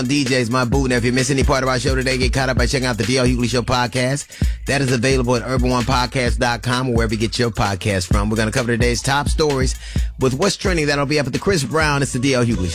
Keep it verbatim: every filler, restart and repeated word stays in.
D Js, my boo. Now, if you miss any part of our show today, get caught up by checking out the D L Hughley Show podcast. That is available at urban one podcast dot com or wherever you get your podcast from. We're going to cover today's top stories with what's trending. That'll be up at the Chris Brown. It's the D L Hughley Show.